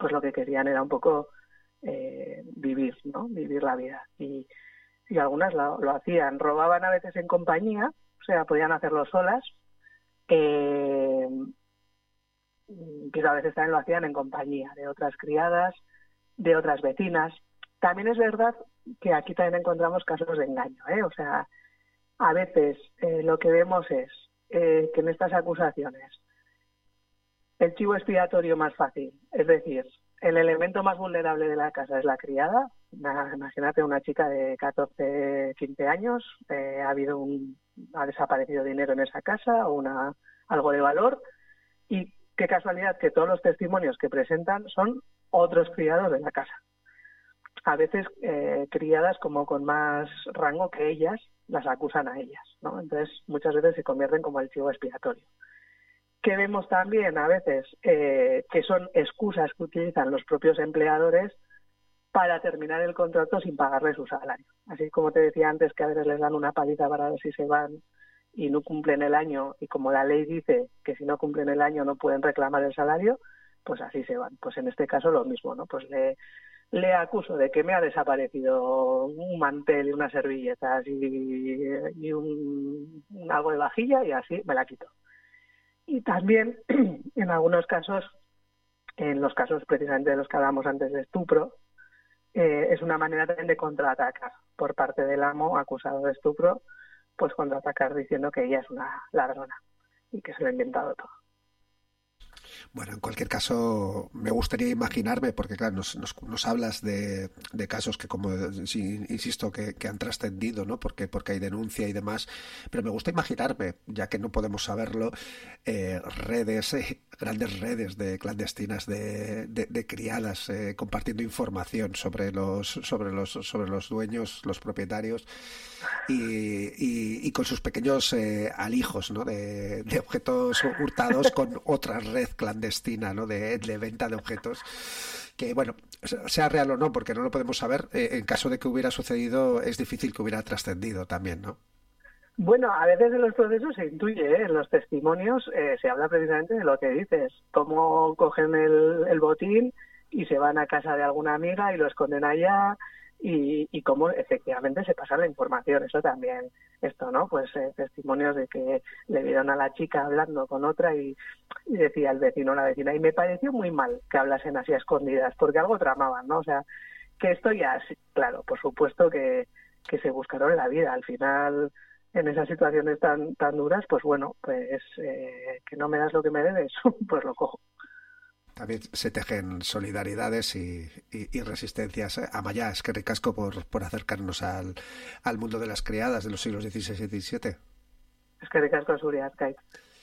pues lo que querían era un poco vivir, ¿no? Vivir la vida. Y algunas lo hacían, robaban a veces en compañía, o sea, podían hacerlo solas, pero a veces también lo hacían en compañía de otras criadas, de otras vecinas. También es verdad que aquí también encontramos casos de engaño, ¿eh? O sea, a veces lo que vemos es que en estas acusaciones el chivo expiatorio más fácil, es decir, el elemento más vulnerable de la casa es la criada. Imagínate una chica de 14, 15 años, ha desaparecido dinero en esa casa o algo de valor, y qué casualidad que todos los testimonios que presentan son otros criados de la casa. A veces criadas como con más rango que ellas las acusan a ellas, ¿no? Entonces muchas veces se convierten como el chivo expiatorio. Que vemos también a veces que son excusas que utilizan los propios empleadores para terminar el contrato sin pagarle su salario. Así como te decía antes, que a veces les dan una paliza para ver si se van y no cumplen el año, y como la ley dice que si no cumplen el año no pueden reclamar el salario, pues así se van. Pues en este caso lo mismo, ¿no? Pues le acuso de que me ha desaparecido un mantel y unas servilletas y algo de vajilla, y así me la quito. Y también, en algunos casos, en los casos precisamente de los que hablábamos antes de estupro, es una manera también de contraatacar por parte del amo acusado de estupro, pues contraatacar diciendo que ella es una ladrona y que se lo ha inventado todo. Bueno, en cualquier caso, me gustaría imaginarme, porque claro, nos hablas de casos que, como sí, insisto, que han trascendido, ¿no? Porque hay denuncia y demás, pero me gusta imaginarme, ya que no podemos saberlo, grandes redes de clandestinas de criadas compartiendo información sobre los dueños, los propietarios, y con sus pequeños alijos, ¿no? de objetos hurtados con otra red clandestina, ¿no? de venta de objetos, que bueno, sea real o no, porque no lo podemos saber, en caso de que hubiera sucedido es difícil que hubiera trascendido también, ¿no? Bueno, a veces en los procesos se intuye, en los testimonios se habla precisamente de lo que dices, cómo cogen el botín y se van a casa de alguna amiga y lo esconden allá, y cómo efectivamente se pasa la información. Eso también, ¿no? Pues testimonios de que le vieron a la chica hablando con otra y decía el vecino o la vecina, y me pareció muy mal que hablasen así a escondidas, porque algo tramaban, ¿no? O sea, que esto ya, claro, por supuesto que se buscaron la vida. Al final, en esas situaciones tan duras, pues bueno, pues que no me das lo que me debes, pues lo cojo. También se tejen solidaridades y resistencias. Amaya, es que ricasco por acercarnos al mundo de las criadas de los siglos XVI y XVII. Es que ricasco, Suria, Skype.